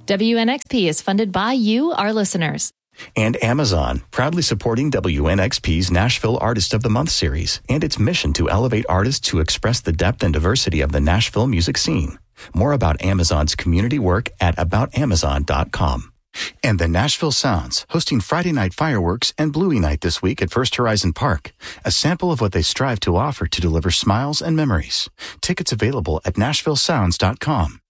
WNXP is funded by you, our listeners. And Amazon, proudly supporting WNXP's Nashville Artist of the Month series and its mission to elevate artists to express the depth and diversity of the Nashville music scene. More about Amazon's community work at aboutamazon.com. And the Nashville Sounds, hosting Friday Night Fireworks and Bluey Night this week at First Horizon Park. A sample of what they strive to offer to deliver smiles and memories. Tickets available at nashvillesounds.com.